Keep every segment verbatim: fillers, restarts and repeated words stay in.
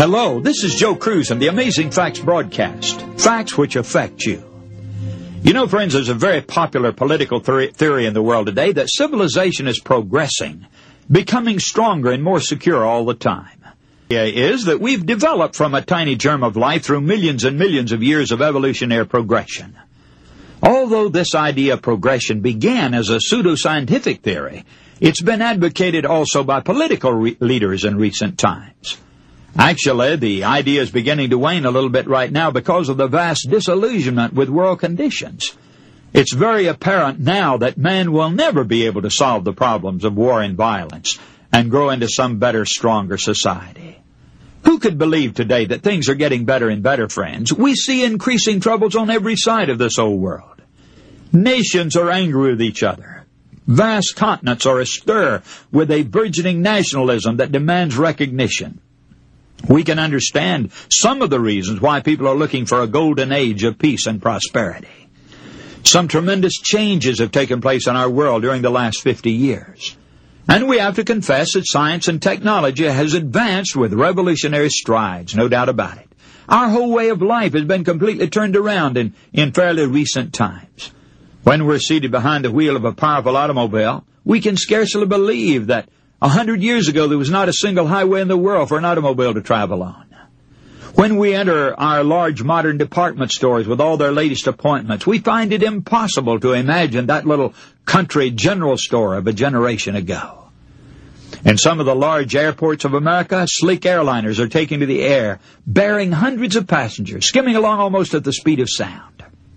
Hello, this is Joe Cruz from the Amazing Facts broadcast. Facts which affect you. You know, friends, there's a very popular political theory in the world today that civilization is progressing, becoming stronger and more secure all the time. The idea is that we've developed from a tiny germ of life through millions and millions of years of evolutionary progression. Although this idea of progression began as a pseudoscientific theory, it's been advocated also by political re- leaders in recent times. Actually, the idea is beginning to wane a little bit right now because of the vast disillusionment with world conditions. It's very apparent now that man will never be able to solve the problems of war and violence and grow into some better, stronger society. Who could believe today that things are getting better and better, friends? We see increasing troubles on every side of this old world. Nations are angry with each other. Vast continents are astir with a burgeoning nationalism that demands recognition. We can understand some of the reasons why people are looking for a golden age of peace and prosperity. Some tremendous changes have taken place in our world during the last fifty years. And we have to confess that science and technology has advanced with revolutionary strides, no doubt about it. Our whole way of life has been completely turned around in, in fairly recent times. When we're seated behind the wheel of a powerful automobile, we can scarcely believe that A hundred years ago, there was not a single highway in the world for an automobile to travel on. When we enter our large modern department stores with all their latest appointments, we find it impossible to imagine that little country general store of a generation ago. In some of the large airports of America, sleek airliners are taking to the air, bearing hundreds of passengers, skimming along almost at the speed of sound.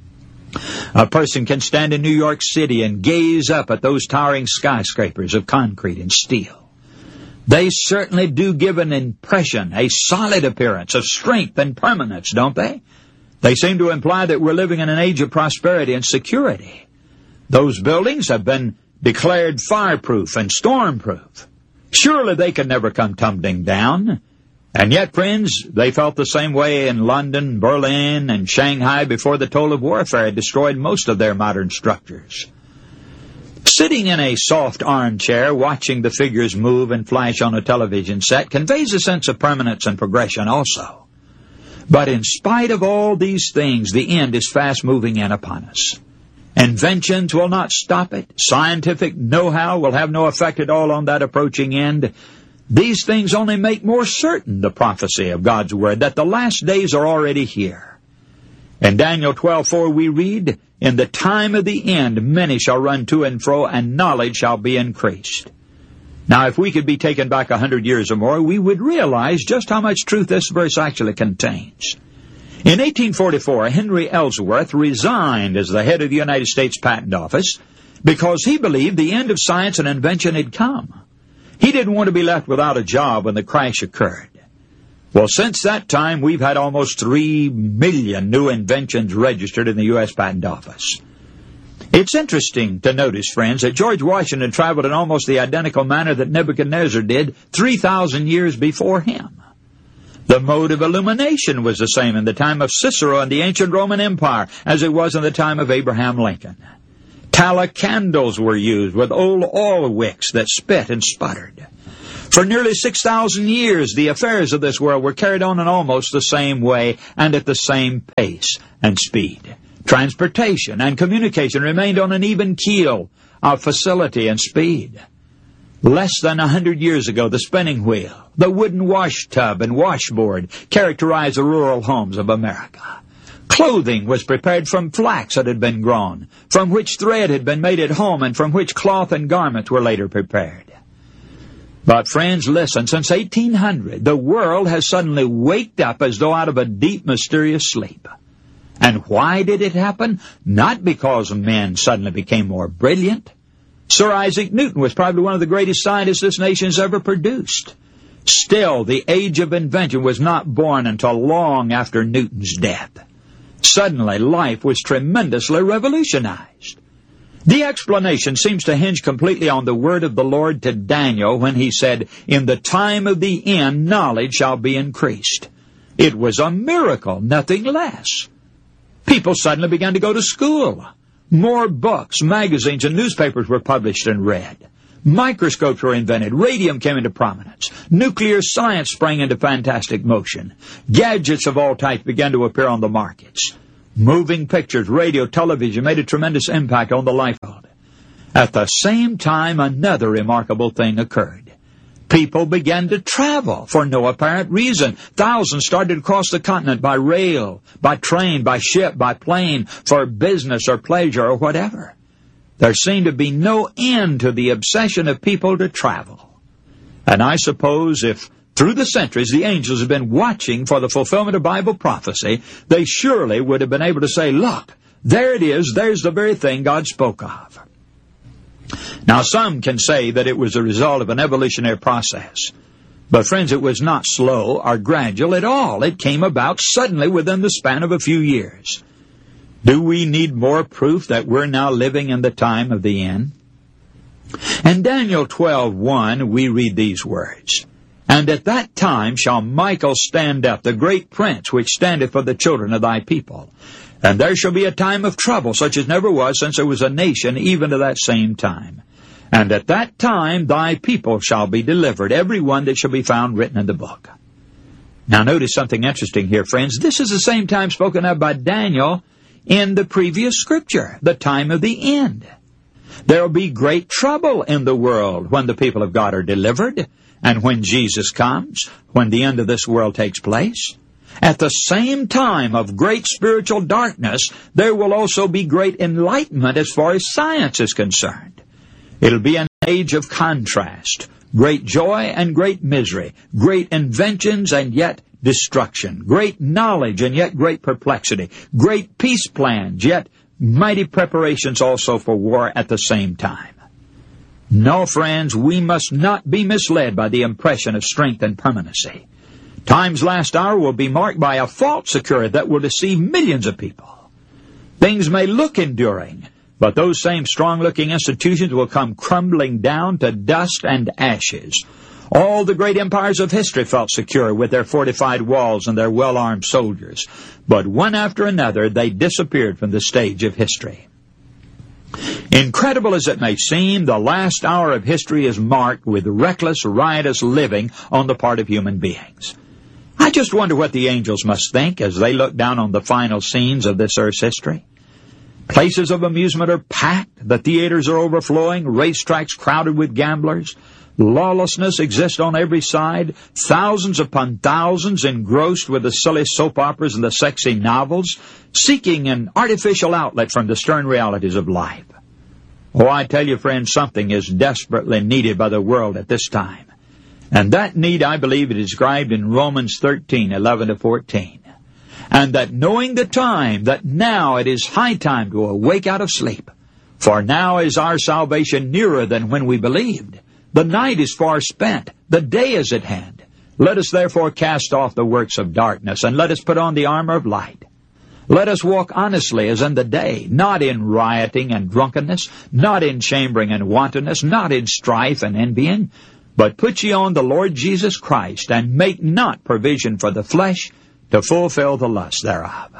A person can stand in New York City and gaze up at those towering skyscrapers of concrete and steel. They certainly do give an impression, a solid appearance of strength and permanence, don't they? They seem to imply that we're living in an age of prosperity and security. Those buildings have been declared fireproof and stormproof. Surely they can never come tumbling down. And yet, friends, they felt the same way in London, Berlin, and Shanghai before the toll of warfare had destroyed most of their modern structures. Sitting in a soft armchair, watching the figures move and flash on a television set conveys a sense of permanence and progression also. But in spite of all these things, the end is fast moving in upon us. Inventions will not stop it. Scientific know-how will have no effect at all on that approaching end. These things only make more certain the prophecy of God's Word that the last days are already here. In Daniel twelve four we read, "In the time of the end many shall run to and fro, and knowledge shall be increased." Now, if we could be taken back a hundred years or more, we would realize just how much truth this verse actually contains. In eighteen forty-four, Henry Ellsworth resigned as the head of the United States Patent Office because he believed the end of science and invention had come. He didn't want to be left without a job when the crash occurred. Well, since that time, we've had almost three million new inventions registered in the U S Patent Office. It's interesting to notice, friends, that George Washington traveled in almost the identical manner that Nebuchadnezzar did three thousand years before him. The mode of illumination was the same in the time of Cicero and the ancient Roman Empire as it was in the time of Abraham Lincoln. Tallow candles were used with old oil wicks that spit and sputtered. For nearly six thousand years, the affairs of this world were carried on in almost the same way and at the same pace and speed. Transportation and communication remained on an even keel of facility and speed. Less than a hundred years ago, the spinning wheel, the wooden wash tub and washboard characterized the rural homes of America. Clothing was prepared from flax that had been grown, from which thread had been made at home, and from which cloth and garments were later prepared. But friends, listen, since eighteen hundred, the world has suddenly waked up as though out of a deep, mysterious sleep. And why did it happen? Not because men suddenly became more brilliant. Sir Isaac Newton was probably one of the greatest scientists this nation has ever produced. Still, the age of invention was not born until long after Newton's death. Suddenly, life was tremendously revolutionized. The explanation seems to hinge completely on the word of the Lord to Daniel when he said, "In the time of the end, knowledge shall be increased." It was a miracle, nothing less. People suddenly began to go to school. More books, magazines, and newspapers were published and read. Microscopes were invented. Radium came into prominence. Nuclear science sprang into fantastic motion. Gadgets of all types began to appear on the markets. Moving pictures, radio, television made a tremendous impact on the life world. At the same time, another remarkable thing occurred. People began to travel for no apparent reason. Thousands started to cross the continent by rail, by train, by ship, by plane, for business or pleasure or whatever. There seemed to be no end to the obsession of people to travel. And I suppose if through the centuries the angels had been watching for the fulfillment of Bible prophecy, they surely would have been able to say, look, there it is, there's the very thing God spoke of. Now, some can say that it was a result of an evolutionary process. But, friends, it was not slow or gradual at all. It came about suddenly within the span of a few years. Do we need more proof that we're now living in the time of the end? In Daniel twelve one, we read these words, And at that time shall Michael stand up, the great prince, which standeth for the children of thy people. And there shall be a time of trouble, such as never was since there was a nation, even to that same time. And at that time thy people shall be delivered, every one that shall be found written in the book. Now notice something interesting here, friends. This is the same time spoken of by Daniel in the previous scripture, the time of the end. There will be great trouble in the world when the people of God are delivered, and when Jesus comes, when the end of this world takes place. At the same time of great spiritual darkness, there will also be great enlightenment as far as science is concerned. It'll be an age of contrast, great joy and great misery, great inventions and yet destruction, great knowledge and yet great perplexity, great peace plans, yet mighty preparations also for war at the same time. No, friends, we must not be misled by the impression of strength and permanency. Time's last hour will be marked by a false security that will deceive millions of people. Things may look enduring, but those same strong-looking institutions will come crumbling down to dust and ashes. All the great empires of history felt secure with their fortified walls and their well-armed soldiers, but one after another they disappeared from the stage of history. Incredible as it may seem, the last hour of history is marked with reckless, riotous living on the part of human beings. I just wonder what the angels must think as they look down on the final scenes of this earth's history. Places of amusement are packed, the theaters are overflowing, racetracks crowded with gamblers. Lawlessness exists on every side, thousands upon thousands engrossed with the silly soap operas and the sexy novels, seeking an artificial outlet from the stern realities of life. Oh, I tell you, friends, something is desperately needed by the world at this time. And that need, I believe, is described in Romans thirteen, eleven to fourteen. And that knowing the time, that now it is high time to awake out of sleep. For now is our salvation nearer than when we believed. The night is far spent, the day is at hand. Let us therefore cast off the works of darkness, and let us put on the armor of light. Let us walk honestly as in the day, not in rioting and drunkenness, not in chambering and wantonness, not in strife and envying, but put ye on the Lord Jesus Christ, and make not provision for the flesh to fulfill the lust thereof.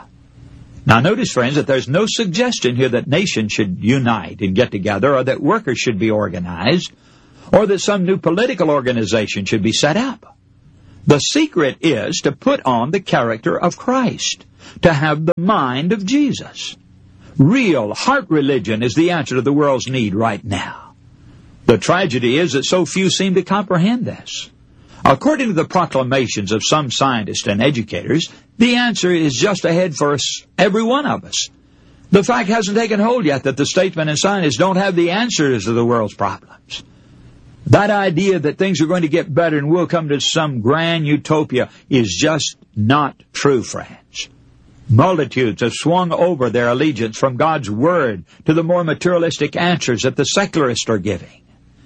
Now notice, friends, that there's no suggestion here that nations should unite and get together, or that workers should be organized, or that some new political organization should be set up. The secret is to put on the character of Christ, to have the mind of Jesus. Real heart religion is the answer to the world's need right now. The tragedy is that so few seem to comprehend this. According to the proclamations of some scientists and educators, the answer is just ahead for us, every one of us. The fact hasn't taken hold yet that the statesmen and scientists don't have the answers to the world's problems. That idea that things are going to get better and we'll come to some grand utopia is just not true, friends. Multitudes have swung over their allegiance from God's Word to the more materialistic answers that the secularists are giving.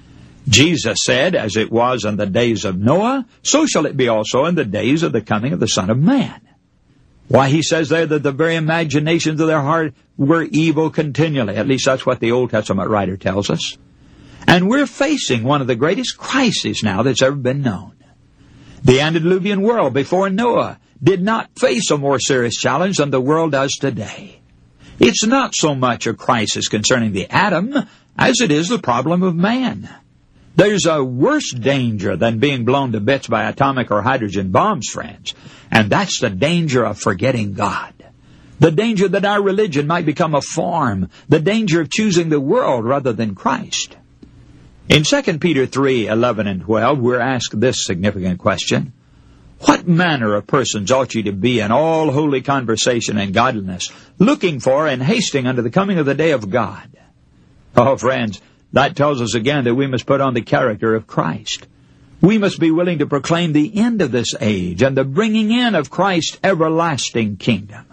Jesus said, as it was in the days of Noah, so shall it be also in the days of the coming of the Son of Man. Why, he says there that the very imaginations of their heart were evil continually. At least that's what the Old Testament writer tells us. And we're facing one of the greatest crises now that's ever been known. The antediluvian world before Noah did not face a more serious challenge than the world does today. It's not so much a crisis concerning the atom as it is the problem of man. There's a worse danger than being blown to bits by atomic or hydrogen bombs, friends, and that's the danger of forgetting God. The danger that our religion might become a form, the danger of choosing the world rather than Christ. In Second Peter three, eleven and twelve, we're asked this significant question: what manner of persons ought ye to be in all holy conversation and godliness, looking for and hasting unto the coming of the day of God? Oh, friends, that tells us again that we must put on the character of Christ. We must be willing to proclaim the end of this age and the bringing in of Christ's everlasting kingdom.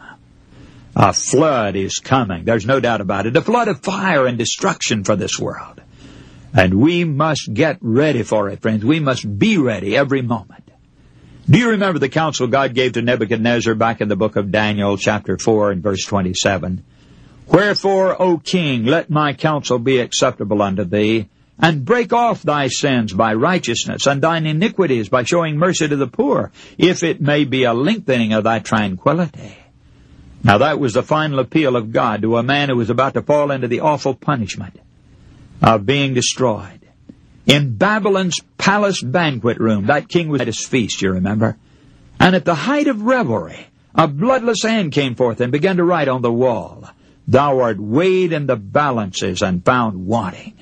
A flood is coming, there's no doubt about it, a flood of fire and destruction for this world. And we must get ready for it, friends. We must be ready every moment. Do you remember the counsel God gave to Nebuchadnezzar back in the book of Daniel, chapter four and verse twenty-seven? Wherefore, O king, let my counsel be acceptable unto thee, and break off thy sins by righteousness, and thine iniquities by showing mercy to the poor, if it may be a lengthening of thy tranquility. Now that was the final appeal of God to a man who was about to fall into the awful punishment of being destroyed. In Babylon's palace banquet room, that king was at his feast, you remember. And at the height of revelry, a bloodless hand came forth and began to write on the wall, Thou art weighed in the balances and found wanting.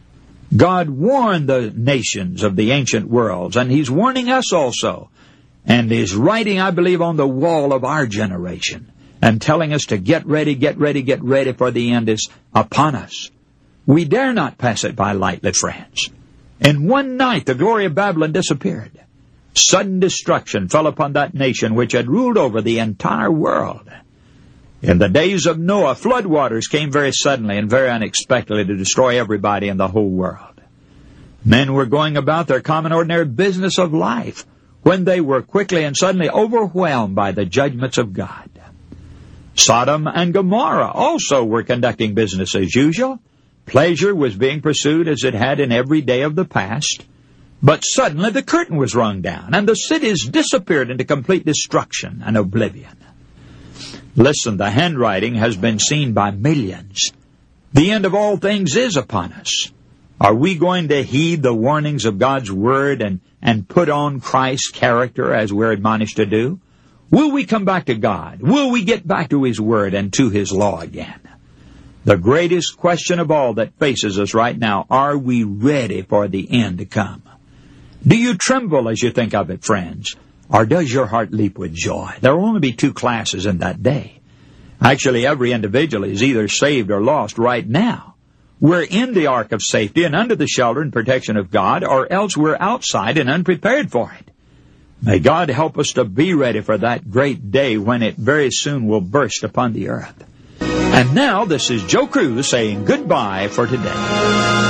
God warned the nations of the ancient worlds, and He's warning us also. And He's writing, I believe, on the wall of our generation, and telling us to get ready, get ready, get ready, for the end is upon us. We dare not pass it by lightly, friends. In one night, the glory of Babylon disappeared. Sudden destruction fell upon that nation which had ruled over the entire world. In the days of Noah, floodwaters came very suddenly and very unexpectedly to destroy everybody in the whole world. Men were going about their common ordinary business of life when they were quickly and suddenly overwhelmed by the judgments of God. Sodom and Gomorrah also were conducting business as usual. Pleasure was being pursued as it had in every day of the past. But suddenly the curtain was rung down, and the cities disappeared into complete destruction and oblivion. Listen, the handwriting has been seen by millions. The end of all things is upon us. Are we going to heed the warnings of God's Word and, and put on Christ's character as we're admonished to do? Will we come back to God? Will we get back to His Word and to His law again? The greatest question of all that faces us right now, are we ready for the end to come? Do you tremble as you think of it, friends? Or does your heart leap with joy? There will only be two classes in that day. Actually, every individual is either saved or lost right now. We're in the ark of safety and under the shelter and protection of God, or else we're outside and unprepared for it. May God help us to be ready for that great day when it very soon will burst upon the earth. And now, this is Joe Cruz saying goodbye for today.